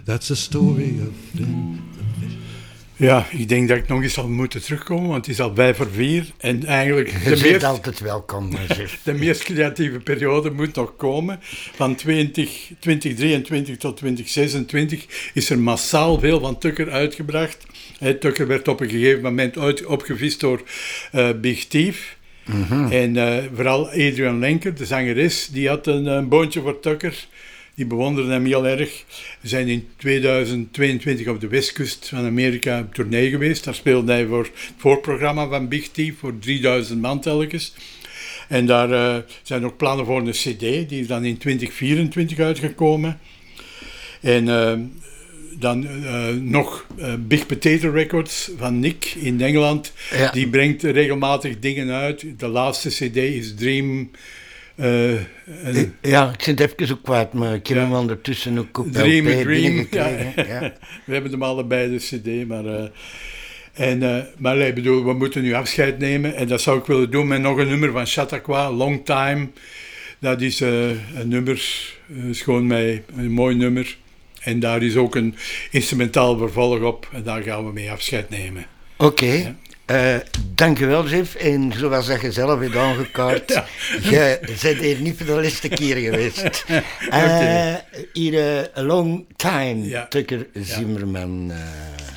That's the story of Flynn. Ja, ik denk dat ik nog eens zal moeten terugkomen, want het is al 3:05 en eigenlijk Je bent altijd welkom, chef. de meest creatieve periode moet nog komen. Van 2023 tot 2026 is er massaal veel van Tucker uitgebracht. Tucker werd op een gegeven moment opgevist door Big Thief. Mm-hmm. En vooral Adrian Lenker, de zangeres, die had een boontje voor Tucker. Die bewonderden hem heel erg. We zijn in 2022 op de westkust van Amerika op tournee geweest. Daar speelde hij voor het voorprogramma van Big Thief, voor 3000 man telkens. En daar zijn ook plannen voor een cd, die is dan in 2024 uitgekomen. En dan nog Big Potato Records van Nick in Engeland. Ja. Die brengt regelmatig dingen uit. De laatste cd is Dream... ja, ik zit even ook kwijt, maar ik heb hem ondertussen ook op Dream LP Dream. Ja. We hebben hem allebei, de cd, maar ik bedoel, we moeten nu afscheid nemen en dat zou ik willen doen met nog een nummer van Chautauqua, Long Time. Dat is een nummer, is gewoon een mooi nummer en daar is ook een instrumentaal vervolg op en daar gaan we mee afscheid nemen. Oké. Ja. Dankjewel, Jeff. En zoals dat je zelf hebt aangekaart, je bent hier niet voor de laatste keer geweest. Hier A Long Time, Tucker Zimmerman.